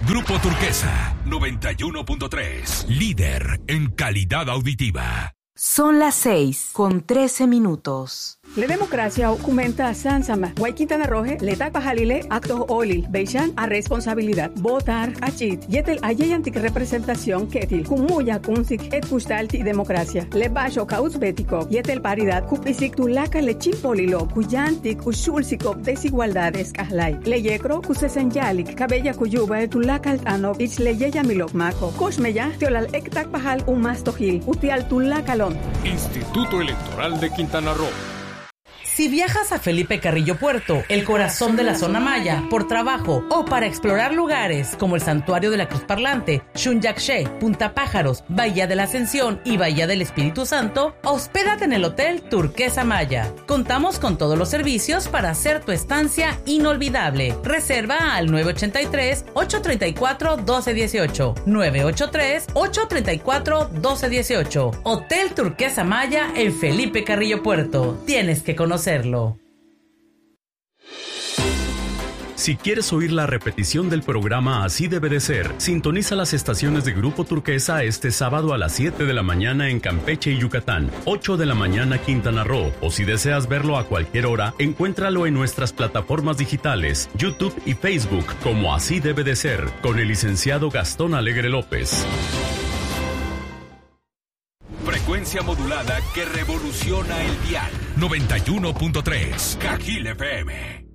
Grupo Turquesa 91.3, líder en calidad auditiva. Son las 6:13. La democracia aumenta Sansama. Guayquintana Roje, Letac Bajalile, Actos Olil, Beishan a responsabilidad. Votar, Achit, Yetel Ayeyantic representación Ketil, Kumuya Kunsik, Et Kustalti democracia. Le Basho Kauz Bético, Yetel paridad, Kupisik Tulaka Lechimpolilo, Kuyantic, Ushulsiko, desigualdades Kahlai. Le Yekro, Kusesenyalik, Cabella Kuyuba, Tulaka Altano, Ich Leyeya Milok Mako, Koshmeya, Teolal Ektak Bajal Umastojil, Utial Tulakalon. Instituto Electoral de Quintana Roo. Si viajas a Felipe Carrillo Puerto, el corazón de la zona maya, por trabajo o para explorar lugares como el Santuario de la Cruz Parlante, Xunyaxé, Punta Pájaros, Bahía de la Ascensión y Bahía del Espíritu Santo, hospédate en el Hotel Turquesa Maya. Contamos con todos los servicios para hacer tu estancia inolvidable. Reserva al 983-834-1218. 983-834-1218. Hotel Turquesa Maya en Felipe Carrillo Puerto. Tienes que conocerlo. Si quieres oír la repetición del programa Así debe de ser, sintoniza las estaciones de Grupo Turquesa este sábado a las 7 de la mañana en Campeche y Yucatán, 8 de la mañana Quintana Roo, o si deseas verlo a cualquier hora, encuéntralo en nuestras plataformas digitales, YouTube y Facebook, como Así debe de ser, con el licenciado Gastón Alegre López. Frecuencia modulada que revoluciona el dial. 91.3 Cajil FM.